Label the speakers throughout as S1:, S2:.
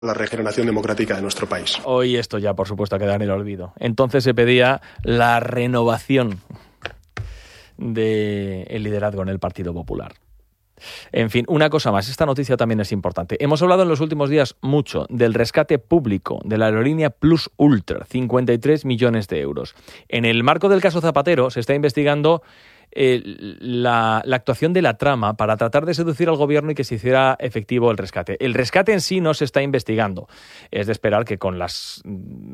S1: la regeneración democrática de nuestro país.
S2: Hoy esto ya, por supuesto, queda en el olvido. Entonces se pedía la renovación del liderazgo en el Partido Popular. En fin, una cosa más, esta noticia también es importante. Hemos hablado en los últimos días mucho del rescate público de la aerolínea Plus Ultra, 53 millones de euros. En el marco del caso Zapatero se está investigando la actuación de la trama para tratar de seducir al gobierno y que se hiciera efectivo el rescate. El rescate en sí no se está investigando. Es de esperar que con las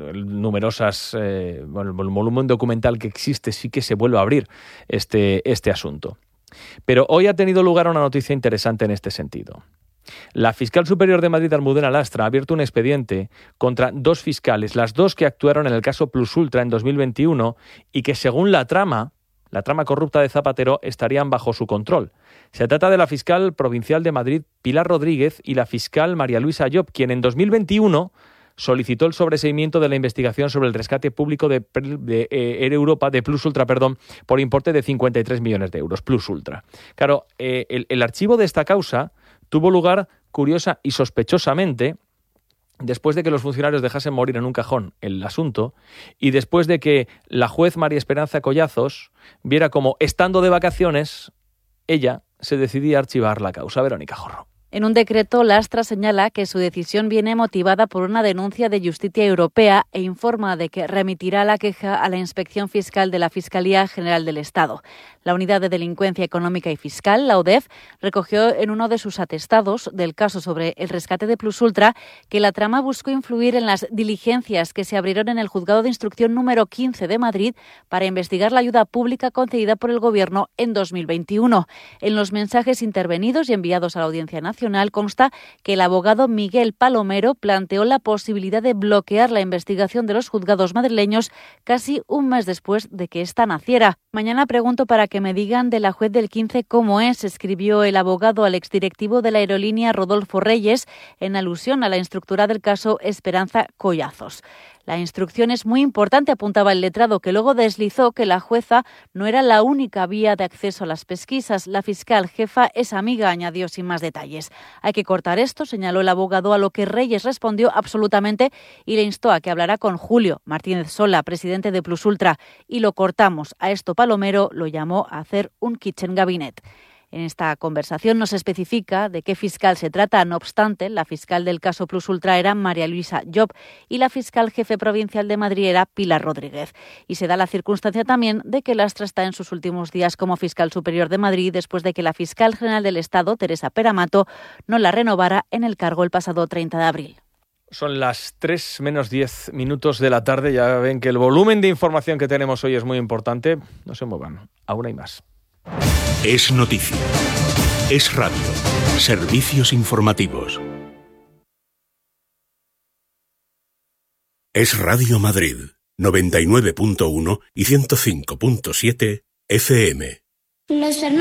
S2: numerosas, el volumen documental que existe sí que se vuelva a abrir este asunto. Pero hoy ha tenido lugar una noticia interesante en este sentido. La fiscal superior de Madrid, Almudena Lastra, ha abierto un expediente contra 2 fiscales, las 2 que actuaron en el caso Plus Ultra en 2021 y que, según la trama corrupta de Zapatero, estarían bajo su control. Se trata de la fiscal provincial de Madrid, Pilar Rodríguez, y la fiscal María Luisa Llop, quien en 2021 solicitó el sobreseimiento de la investigación sobre el rescate público de Air Europa, de Plus Ultra, por importe de 53 millones de euros, Plus Ultra. Claro, el archivo de esta causa tuvo lugar, curiosa y sospechosamente, después de que los funcionarios dejasen morir en un cajón el asunto y después de que la juez María Esperanza Collazos viera como, estando de vacaciones, ella se decidía a archivar la causa. Verónica Jorro.
S3: En un decreto, Lastra señala que su decisión viene motivada por una denuncia de Justicia Europea e informa de que remitirá la queja a la Inspección Fiscal de la Fiscalía General del Estado. La Unidad de Delincuencia Económica y Fiscal, la UDEF, recogió en uno de sus atestados del caso sobre el rescate de Plus Ultra que la trama buscó influir en las diligencias que se abrieron en el Juzgado de Instrucción número 15 de Madrid para investigar la ayuda pública concedida por el Gobierno en 2021. En los mensajes intervenidos y enviados a la Audiencia Nacional consta que el abogado Miguel Palomero planteó la posibilidad de bloquear la investigación de los juzgados madrileños casi un mes después de que ésta naciera. Mañana pregunto para que me digan de la juez del 15 cómo es, escribió el abogado al exdirectivo de la aerolínea Rodolfo Reyes en alusión a la instructora del caso Esperanza Collazos. La instrucción es muy importante, apuntaba el letrado, que luego deslizó que la jueza no era la única vía de acceso a las pesquisas. La fiscal jefa es amiga, añadió sin más detalles. Hay que cortar esto, señaló el abogado, a lo que Reyes respondió absolutamente y le instó a que hablara con Julio Martínez Sola, presidente de Plus Ultra. Y lo cortamos. A esto Palomero lo llamó a hacer un kitchen cabinet. En esta conversación no se especifica de qué fiscal se trata. No obstante, la fiscal del caso Plus Ultra era María Luisa Llop y la fiscal jefe provincial de Madrid era Pilar Rodríguez. Y se da la circunstancia también de que Lastra está en sus últimos días como fiscal superior de Madrid después de que la fiscal general del Estado, Teresa Peramato, no la renovara en el cargo el pasado 30 de abril.
S2: Son las 3 menos 10 minutos de la tarde. Ya ven que el volumen de información que tenemos hoy es muy importante. No se muevan, aún hay más.
S4: Es noticia. Es radio. Servicios informativos. Es Radio Madrid, 99.1 y 105.7 FM.